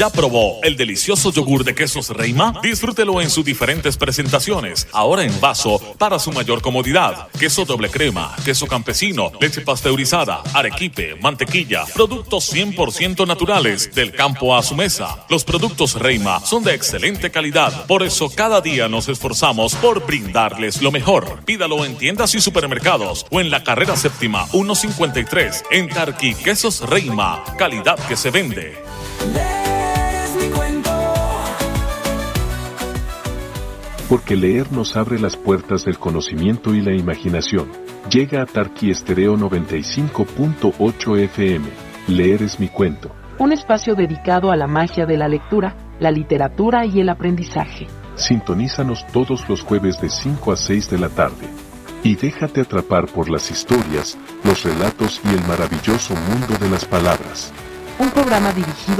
¿Ya probó el delicioso yogur de quesos Reima? Disfrútelo en sus diferentes presentaciones, ahora en vaso para su mayor comodidad. Queso doble crema, queso campesino, leche pasteurizada, arequipe, mantequilla, productos 100% naturales, del campo a su mesa. Los productos Reima son de excelente calidad, por eso cada día nos esforzamos por brindarles lo mejor. Pídalo en tiendas y supermercados o en la carrera séptima 153 en Tarqui. Quesos Reima, calidad que se vende. Porque leer nos abre las puertas del conocimiento y la imaginación. Llega a Tarqui Estéreo 95.8 FM. Leer es mi cuento. Un espacio dedicado a la magia de la lectura, la literatura y el aprendizaje. Sintonízanos todos los jueves de 5 a 6 de la tarde. Y déjate atrapar por las historias, los relatos y el maravilloso mundo de las palabras. Un programa dirigido